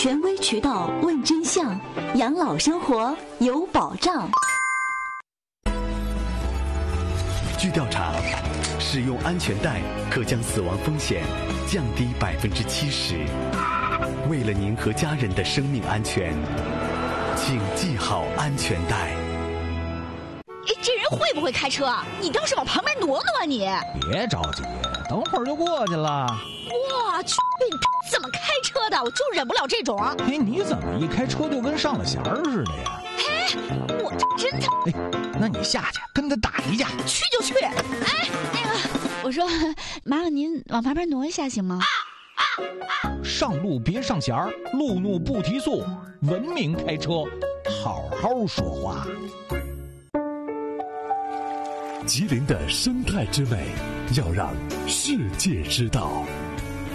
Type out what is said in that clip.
权威渠道问真相，养老生活有保障。 据调查，使用安全带可将死亡风险降低70%。为了您和家人的生命安全，请系好安全带。 这人会不会开车啊？你倒是往旁边挪挪啊你！ 别着急，等会儿就过去了。 我去，怎么开车的？我就忍不了这种。 你怎么一开车就跟上了弦儿似的呀？ 我这真的。 那你下去跟他打一架。 去就去。我说，麻烦您往旁边挪一下行吗？ 上路别上弦儿，路怒不提速，文明开车，好好说话。 吉林的生态之美，要让世界知道。